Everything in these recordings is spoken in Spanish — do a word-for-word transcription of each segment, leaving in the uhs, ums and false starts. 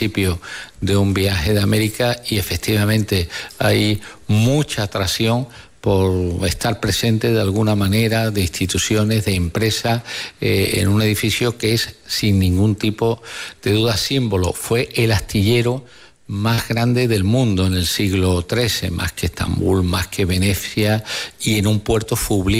principio de un viaje de América y efectivamente hay mucha atracción por estar presente de alguna manera de instituciones, de empresas, eh, en un edificio que es sin ningún tipo de duda símbolo. Fue el astillero más grande del mundo en el siglo trece, más que Estambul, más que Venecia, y en un puerto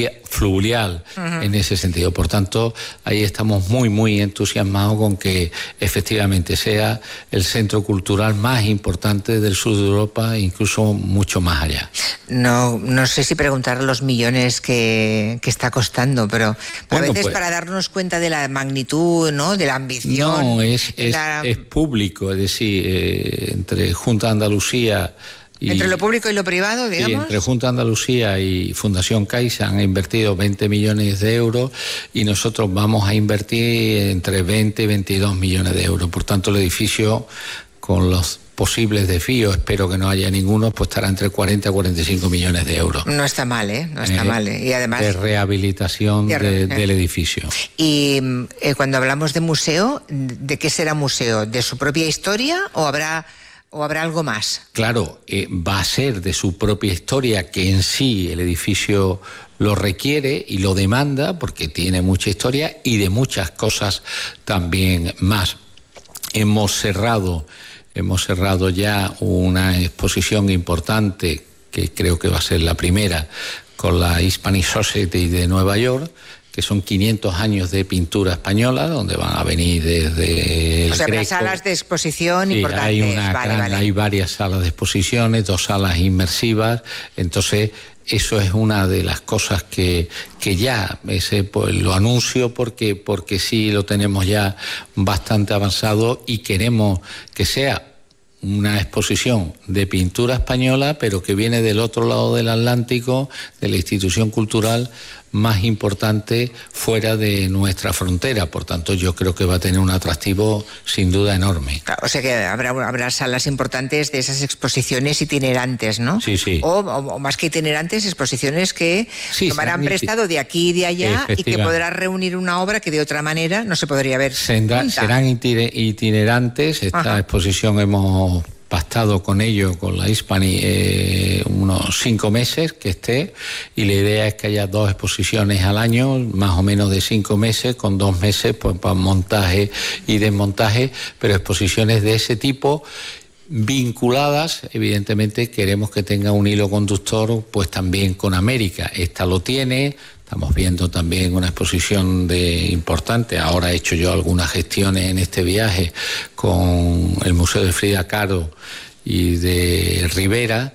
fluvial uh-huh. en ese sentido. Por tanto, ahí estamos muy, muy entusiasmados con que efectivamente sea el centro cultural más importante del sur de Europa, incluso mucho más allá. No, no sé si preguntar los millones que, que está costando, pero bueno, a veces pues, para darnos cuenta de la magnitud, ¿no?, de la ambición. No, es, es, la... es público, es decir, eh, entre Junta de Andalucía y... Entre lo público y lo privado, digamos. Sí, entre Junta de Andalucía y Fundación Caixa han invertido veinte millones de euros y nosotros vamos a invertir entre veinte y veintidós millones de euros. Por tanto, el edificio, con los posibles desvíos, espero que no haya ninguno, pues estará entre cuarenta y cuarenta y cinco millones de euros. No está mal, ¿eh? No está eh, mal. ¿eh? Y además... De rehabilitación de, de, del edificio. Y eh, cuando hablamos de museo, ¿de qué será museo? ¿De su propia historia o habrá... ¿O habrá algo más? Claro, eh, va a ser de su propia historia, que en sí el edificio lo requiere y lo demanda, porque tiene mucha historia y de muchas cosas también más. Hemos cerrado, hemos cerrado ya una exposición importante, que creo que va a ser la primera, con la Hispanic Society de Nueva York, que son quinientos años de pintura española, donde van a venir desde el O sea, Greco. salas de exposición sí, importantes. Hay, una vale, gran, vale. hay varias salas de exposiciones, dos salas inmersivas, entonces eso es una de las cosas que, que ya ese, pues, lo anuncio porque, porque sí lo tenemos ya bastante avanzado y queremos que sea una exposición de pintura española, pero que viene del otro lado del Atlántico, de la institución cultural más importante fuera de nuestra frontera. Por tanto, yo creo que va a tener un atractivo sin duda enorme. Claro, o sea que habrá, habrá salas importantes de esas exposiciones itinerantes, ¿no? Sí, sí. O, o, o más que itinerantes, exposiciones que sí, tomarán prestado de aquí y de allá y que podrá reunir una obra que de otra manera no se podría ver. Será, serán itinerantes. Esta Ajá. exposición hemos pactado con ellos, con la Hispani, eh, unos cinco meses que esté, y la idea es que haya dos exposiciones al año, más o menos de cinco meses, con dos meses pues, para montaje y desmontaje, pero exposiciones de ese tipo vinculadas, evidentemente queremos que tenga un hilo conductor pues también con América. Esta lo tiene. Estamos viendo también una exposición de importante. Ahora he hecho yo algunas gestiones en este viaje con el Museo de Frida Kahlo y de Rivera,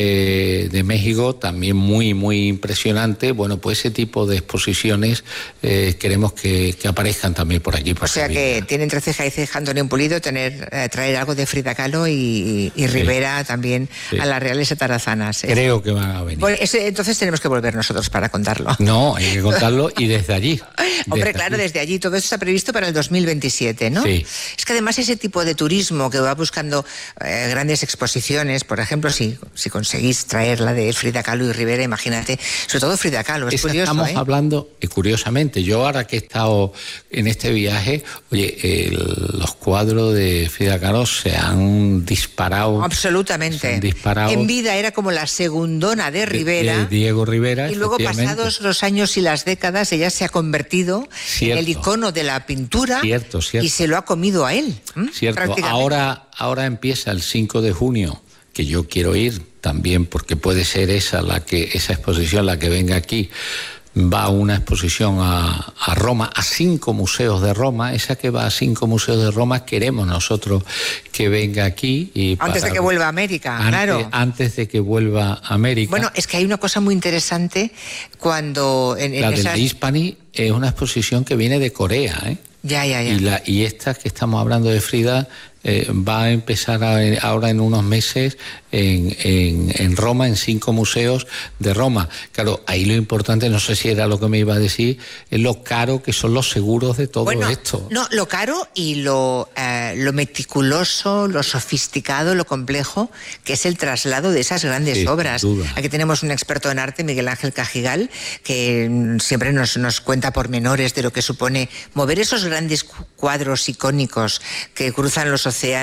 eh, de México, también muy, muy impresionante. Bueno, pues ese tipo de exposiciones eh, queremos que, que aparezcan también por aquí. Por o sea Sevilla. Que tiene entre ceja y ceja Antonio Pulido tener, eh, traer algo de Frida Kahlo y, y Rivera sí. también sí. a las Reales Atarazanas. Creo que van a venir. Bueno, ese, entonces tenemos que volver nosotros para contarlo. No, hay que contarlo y desde allí. Hombre, desde claro, allí. desde allí. Todo esto está previsto para el dos mil veintisiete, ¿no? Sí. Es que además ese tipo de turismo que va buscando eh, grandes exposiciones, por ejemplo, si, si conseguís traer la de Frida Kahlo y Rivera, imagínate, sobre todo Frida Kahlo, es Esa curioso, Estamos ¿eh? hablando, y curiosamente, yo ahora que he estado en este viaje, oye, el, los cuadros de Frida Kahlo se han disparado. Absolutamente. Se han disparado. En vida era como la segundona de Rivera. De, de Diego Rivera. Y luego, pasados los años y las décadas, ella se ha convertido cierto. en el icono de la pintura. Cierto, cierto. Y se lo ha comido a él. Cierto. Ahora, ahora empieza el cinco de junio, que yo quiero ir también porque puede ser esa la que esa exposición la que venga aquí. Va a una exposición a, a Roma, a cinco museos de Roma. Esa que va a cinco museos de Roma queremos nosotros que venga aquí. Y antes para, de que vuelva a América, antes, claro. Antes de que vuelva a América. Bueno, es que hay una cosa muy interesante cuando... En, en la esas... de la Hispani es una exposición que viene de Corea, ¿eh? Ya, ya, ya. Y, la, y esta que estamos hablando de Frida eh, va a empezar a, ahora en unos meses en, en, en Roma, en cinco museos de Roma. Claro, ahí lo importante, no sé si era lo que me iba a decir, es lo caro que son los seguros de todo bueno, esto. No, lo caro y lo, eh, lo meticuloso, lo sofisticado, lo complejo, que es el traslado de esas grandes sí, obras. Sin duda. Aquí tenemos un experto en arte, Miguel Ángel Cajigal, que siempre nos, nos cuenta pormenores de lo que supone mover esos grandes cuadros icónicos que cruzan los océanos